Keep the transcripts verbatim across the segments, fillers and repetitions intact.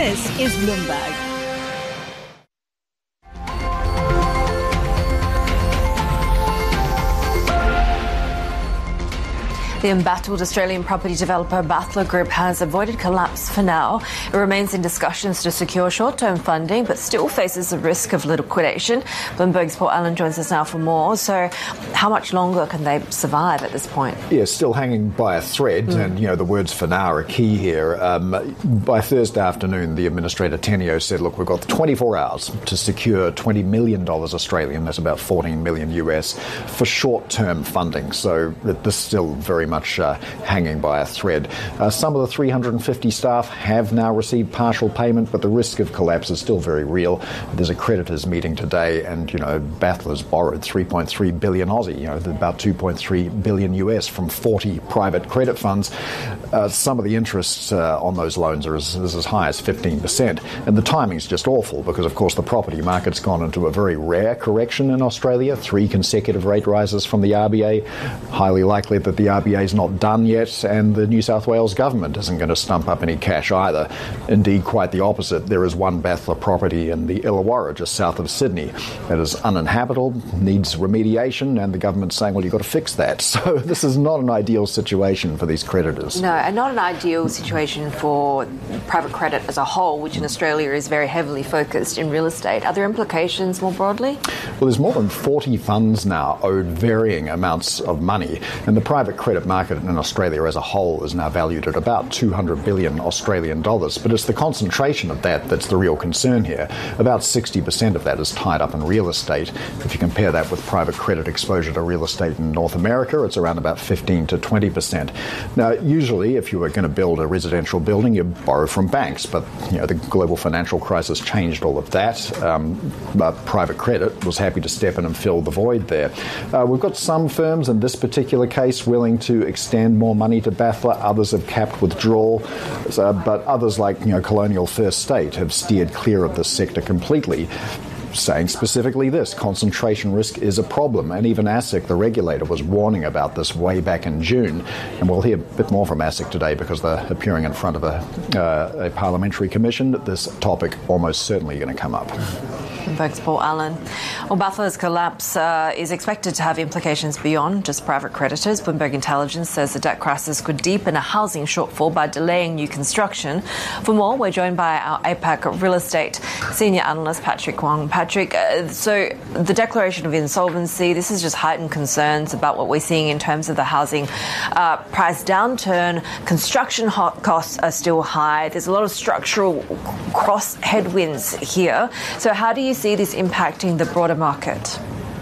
This is Bloomberg. The embattled Australian property developer Bathla Group has avoided collapse for now. It remains in discussions to secure short-term funding, but still faces the risk of liquidation. Bloomberg's Paul Allen joins us now for more. So how much longer can they survive at this point? Yeah, still hanging by a thread, mm. and, you know, the words for now are key here. Um, by Thursday afternoon, the Administrator Tenio said, look, we've got twenty-four hours to secure twenty million dollars Australian, that's about fourteen million U S, for short-term funding. So this is still very much much uh, hanging by a thread. Uh, some of the three hundred fifty staff have now received partial payment, but the risk of collapse is still very real. There's a creditors meeting today, and, you know, Bathla's borrowed three point three billion Aussie, you know, about two point three billion U S from forty private credit funds. Uh, some of the interests uh, on those loans are as, as high as fifteen percent, and the timing's just awful because, of course, the property market's gone into a very rare correction in Australia. Three consecutive rate rises from the R B A. Highly likely that the R B A is not done yet, and the New South Wales government isn't going to stump up any cash either. Indeed, quite the opposite. There is one Bathla property in the Illawarra, just south of Sydney, that is uninhabitable, needs remediation, and the government's saying, well, you've got to fix that. So this is not an ideal situation for these creditors. No, and not an ideal situation for private credit as a whole, which in Australia is very heavily focused in real estate. Are there implications more broadly? Well, there's more than forty funds now owed varying amounts of money, and the private credit market in Australia as a whole is now valued at about two hundred billion Australian dollars. But it's the concentration of that that's the real concern here. About sixty percent of that is tied up in real estate. If you compare that with private credit exposure to real estate in North America, it's around about fifteen to twenty percent. Now, usually, if you were going to build a residential building, you borrow from banks. But, you know, the global financial crisis changed all of that. Um, but private credit was happy to step in and fill the void there. Uh, we've got some firms in this particular case willing to extend more money to Bathla. Others have capped withdrawal, uh, but others like, you know, Colonial First State have steered clear of this sector completely, saying specifically this: concentration risk is a problem. And even ASIC, the regulator, was warning about this way back in June. And we'll hear a bit more from ASIC today because they're appearing in front of a, uh, a parliamentary commission. This topic almost certainly going to come up. Thanks, Paul Allen. Well, Bathla's collapse uh, is expected to have implications beyond just private creditors. Bloomberg Intelligence says the debt crisis could deepen a housing shortfall by delaying new construction. For more, we're joined by our APAC real estate senior analyst, Patrick Wong. Patrick, uh, so the declaration of insolvency, this has just heightened concerns about what we're seeing in terms of the housing uh, price downturn. Construction costs are still high. There's a lot of structural cross headwinds here. So how do you see this impacting the broader market?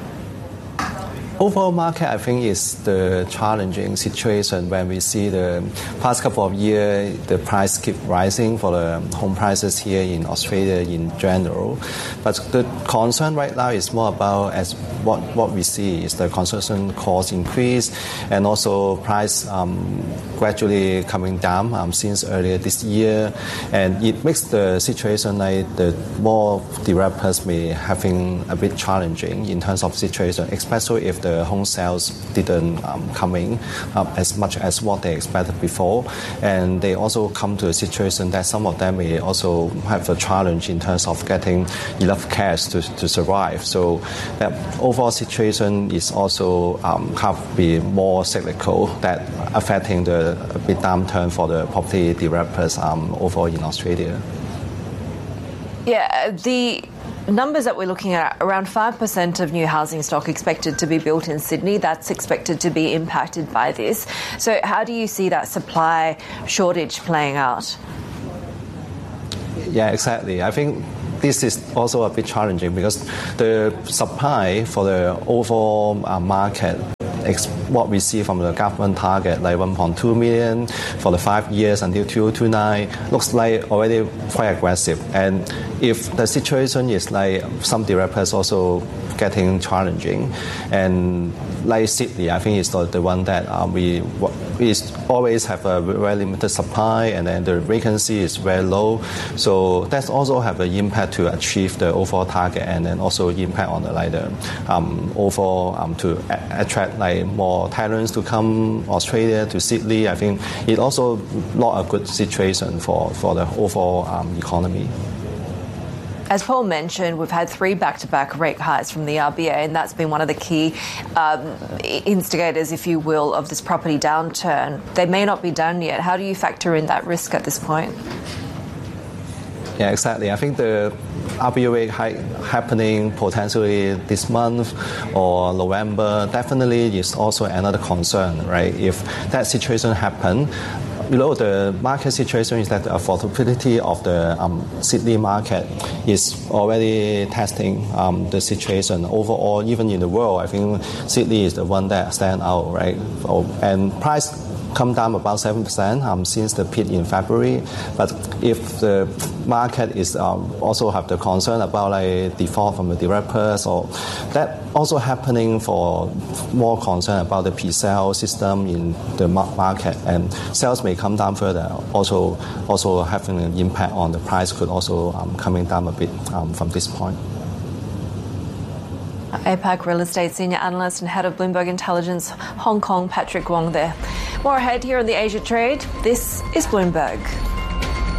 Overall market, I think, is the challenging situation when we see the past couple of years, the price keep rising for the home prices here in Australia in general. But the concern right now is more about as what, what we see is the construction cost increase and also price um, gradually coming down um, since earlier this year. And it makes the situation like the more developers may having a bit challenging in terms of situation, especially if the The home sales didn't um, come in um, as much as what they expected before, and they also come to a situation that some of them may also have a challenge in terms of getting enough cash to, to survive. So that overall situation is also um, have been more cyclical, that affecting the a bit downturn for the property developers um, overall in Australia. Yeah, the numbers that we're looking at, around five percent of new housing stock expected to be built in Sydney. That's expected to be impacted by this. So how do you see that supply shortage playing out? Yeah, exactly. I think this is also a bit challenging because the supply for the overall uh, market, what we see from the government target, like one point two million for the five years until two thousand twenty-nine, looks like already quite aggressive. And if the situation is like some developers also getting challenging, and like Sydney, I think is the, the one that uh, we we always have a very limited supply, and then the vacancy is very low. So that's also have an impact to achieve the overall target, and then also impact on the like the um, overall um, to a- attract like more talents to come Australia to Sydney. I think it also not a good situation for for the overall um, economy. As Paul mentioned, we've had three back-to-back rate hikes from the R B A, and that's been one of the key um, instigators, if you will, of this property downturn. They may not be done yet. How do you factor in that risk at this point? Yeah, exactly. I think the R B A rate hike happening potentially this month or November definitely is also another concern, right? If that situation happen, you know, the market situation is that the affordability of the um, Sydney market is already testing um, the situation overall. Even in the world, I think Sydney is the one that stand out, right? And price come down about seven percent um, since the peak in February. But if the market is um, also have the concern about like default from the developers, or that also happening for more concern about the pre-sale system in the market, and sales may come down further, also also having an impact on the price could also um, coming down a bit um, from this point. APAC Real Estate Senior Analyst and Head of Bloomberg Intelligence Hong Kong, Patrick Wong there. More ahead here on the Asia Trade. This is Bloomberg.